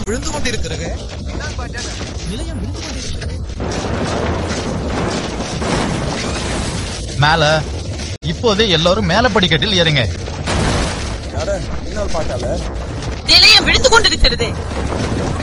விழுந்து கொண்டிருக்கிறது. நிலையம் விழுந்து கொண்டிருக்கிறது. மேல இப்போதே எல்லாரும் மேல படிக்கட்டில் ஏறுங்க. நிலையம் விழுந்து கொண்டிருக்கிறது.